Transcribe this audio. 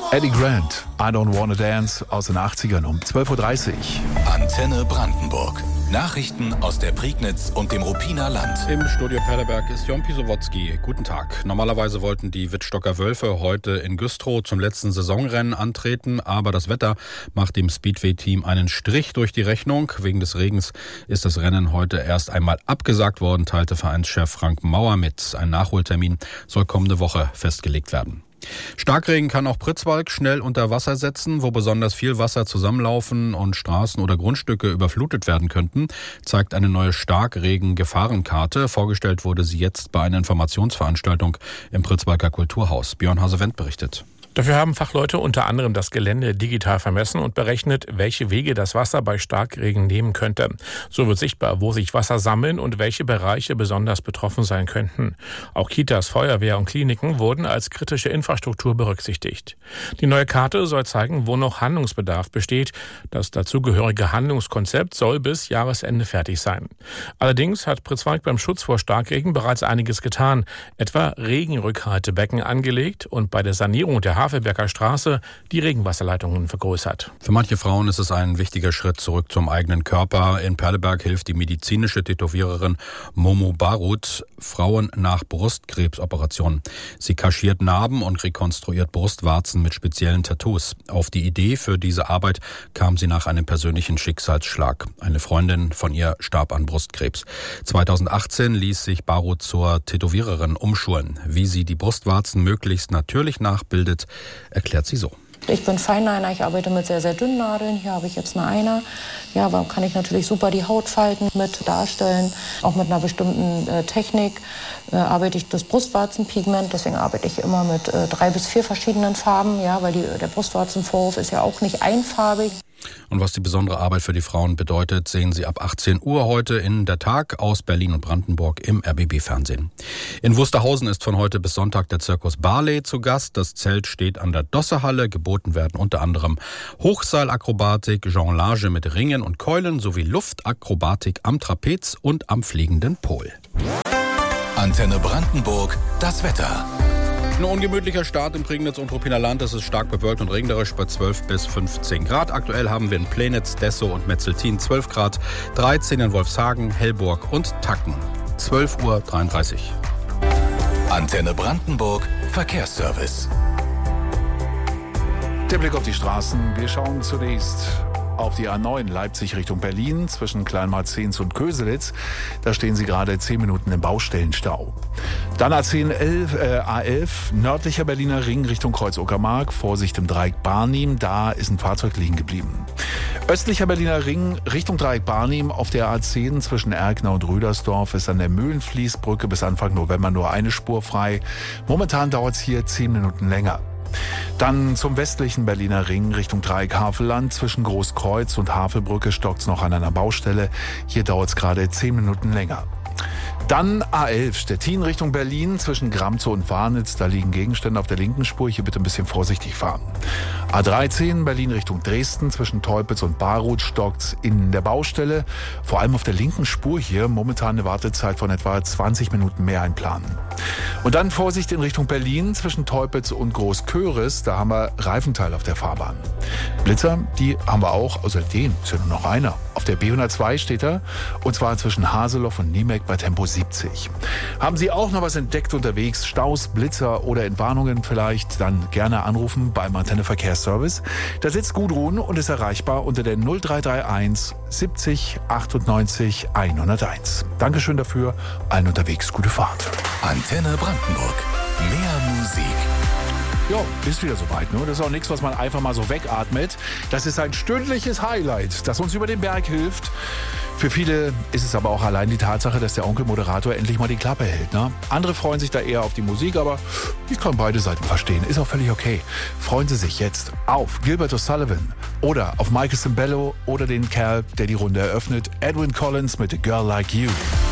Eddie Grant, I Don't Wanna Dance aus den 80ern um 12.30 Uhr. Antenne Brandenburg. Nachrichten aus der Prignitz und dem Ruppiner Land. Im Studio Perleberg ist Jon Pisowotzki. Guten Tag. Normalerweise wollten die Wittstocker Wölfe heute in Güstrow zum letzten Saisonrennen antreten, aber das Wetter macht dem Speedway-Team einen Strich durch die Rechnung. Wegen des Regens ist das Rennen heute erst einmal abgesagt worden, teilte Vereinschef Frank Mauer mit. Ein Nachholtermin soll kommende Woche festgelegt werden. Starkregen kann auch Pritzwalk schnell unter Wasser setzen, wo besonders viel Wasser zusammenlaufen und Straßen oder Grundstücke überflutet werden könnten, zeigt eine neue Starkregen-Gefahrenkarte. Vorgestellt wurde sie jetzt bei einer Informationsveranstaltung im Pritzwalker Kulturhaus. Björn Hase-Wendt berichtet. Dafür haben Fachleute unter anderem das Gelände digital vermessen und berechnet, welche Wege das Wasser bei Starkregen nehmen könnte. So wird sichtbar, wo sich Wasser sammeln und welche Bereiche besonders betroffen sein könnten. Auch Kitas, Feuerwehr und Kliniken wurden als kritische Infrastruktur berücksichtigt. Die neue Karte soll zeigen, wo noch Handlungsbedarf besteht. Das dazugehörige Handlungskonzept soll bis Jahresende fertig sein. Allerdings hat Pritzwalk beim Schutz vor Starkregen bereits einiges getan, etwa Regenrückhaltebecken angelegt und bei der Sanierung der Havelberger Straße die Regenwasserleitungen vergrößert. Für manche Frauen ist es ein wichtiger Schritt zurück zum eigenen Körper. In Perleberg hilft die medizinische Tätowiererin Momo Barut Frauen nach Brustkrebsoperationen. Sie kaschiert Narben und rekonstruiert Brustwarzen mit speziellen Tattoos. Auf die Idee für diese Arbeit kam sie nach einem persönlichen Schicksalsschlag. Eine Freundin von ihr starb an Brustkrebs. 2018 ließ sich Barut zur Tätowiererin umschulen. Wie sie die Brustwarzen möglichst natürlich nachbildet, erklärt sie so. Ich bin Feinliner, ich arbeite mit sehr, sehr dünnen Nadeln. Hier habe ich jetzt eine Einer. Ja, aber kann ich natürlich super die Hautfalten mit darstellen. Auch mit einer bestimmten Technik arbeite ich das Brustwarzenpigment. Deswegen arbeite ich immer mit 3 bis 4 verschiedenen Farben. Ja, weil der Brustwarzenvorhof ist ja auch nicht einfarbig. Und was die besondere Arbeit für die Frauen bedeutet, sehen Sie ab 18 Uhr heute in Der Tag aus Berlin und Brandenburg im RBB-Fernsehen. In Wusterhausen ist von heute bis Sonntag der Zirkus Barley zu Gast. Das Zelt steht an der Dossehalle. Geboten werden unter anderem Hochseilakrobatik, Jonglage mit Ringen und Keulen sowie Luftakrobatik am Trapez und am fliegenden Pol. Antenne Brandenburg, das Wetter. Ein ungemütlicher Start im Prignitz und Ruppiner Land. Es ist stark bewölkt und regnerisch bei 12 bis 15 Grad. Aktuell haben wir in Plenitz, Dessau und Metzeltin 12 Grad, 13 in Wolfshagen, Hellburg und Tacken. 12.33 Uhr. Antenne Brandenburg, Verkehrsservice. Der Blick auf die Straßen. Wir schauen zunächst auf die A9 Leipzig Richtung Berlin zwischen Kleinmarzens und Köselitz. Da stehen Sie gerade 10 Minuten im Baustellenstau. Dann A11 nördlicher Berliner Ring Richtung Kreuz-Uckermark. Vorsicht im Dreieck Barnim, da ist ein Fahrzeug liegen geblieben. Östlicher Berliner Ring Richtung Dreieck Barnim auf der A10 zwischen Erkner und Rüdersdorf ist an der Mühlenfließbrücke bis Anfang November nur eine Spur frei. Momentan dauert es hier 10 Minuten länger. Dann zum westlichen Berliner Ring Richtung Dreieck Havelland. Zwischen Großkreuz und Havelbrücke stockt es noch an einer Baustelle. Hier dauert es gerade 10 Minuten länger. Dann A11 Stettin Richtung Berlin zwischen Gramzow und Warnitz. Da liegen Gegenstände auf der linken Spur. Hier bitte ein bisschen vorsichtig fahren. A13 Berlin Richtung Dresden zwischen Teupitz und Baruth stockt's in der Baustelle. Vor allem auf der linken Spur hier momentan eine Wartezeit von etwa 20 Minuten mehr einplanen. Und dann Vorsicht in Richtung Berlin zwischen Teupitz und Großköris. Da haben wir Reifenteil auf der Fahrbahn. Blitzer, die haben wir auch. Außer den ist ja nur noch einer. Auf der B102 steht er. Und zwar zwischen Haseloff und Niemek bei Tempo 70. Haben Sie auch noch was entdeckt unterwegs? Staus, Blitzer oder Entwarnungen vielleicht? Dann gerne anrufen beim Antenne Verkehrsservice. Da sitzt Gudrun und ist erreichbar unter der 0331 70 98 101. Dankeschön dafür. Allen unterwegs gute Fahrt. Antenne Brandenburg. Mehr Musik. Ja, ist wieder soweit. Ne? Das ist auch nichts, was man einfach mal so wegatmet. Das ist ein stündliches Highlight, das uns über den Berg hilft. Für viele ist es aber auch allein die Tatsache, dass der Onkel-Moderator endlich mal die Klappe hält. Ne? Andere freuen sich da eher auf die Musik, aber ich kann beide Seiten verstehen. Ist auch völlig okay. Freuen Sie sich jetzt auf Gilbert O'Sullivan oder auf Michael Cimbello oder den Kerl, der die Runde eröffnet, Edwyn Collins mit A Girl Like You.